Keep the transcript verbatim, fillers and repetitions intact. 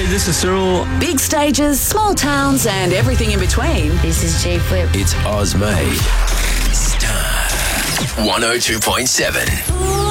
Hey, this is Cyril. Big stages, small towns, and everything in between. This is J Flip. It's Ozmade. Star one oh two point seven.